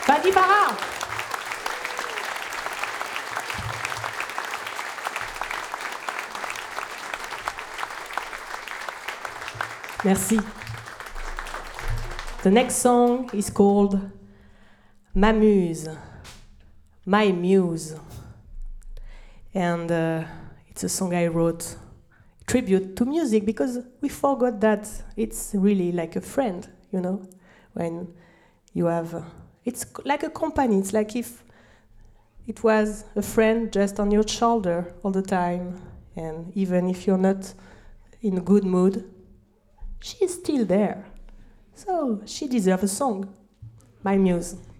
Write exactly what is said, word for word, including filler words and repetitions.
Fadi Farah. Merci. The next song is called Ma Muse, My Muse. And uh, it's a song I wrote, tribute to music, because we forgot that it's really like a friend, you know, when you have, uh, it's like a company. It's like if it was a friend just on your shoulder all the time, and even if you're not in a good mood, she is still there. So she deserves a song, My Muse.